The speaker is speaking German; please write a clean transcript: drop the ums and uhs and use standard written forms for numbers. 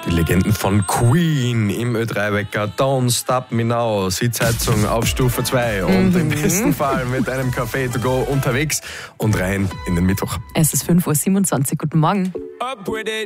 Die Legenden von Queen im Ö3-Wecker. Don't Stop Me Now. Sitzheizung auf Stufe 2 und im besten Fall mit einem Café to go unterwegs und rein in den Mittwoch. Es ist 5:27 Uhr. Guten Morgen.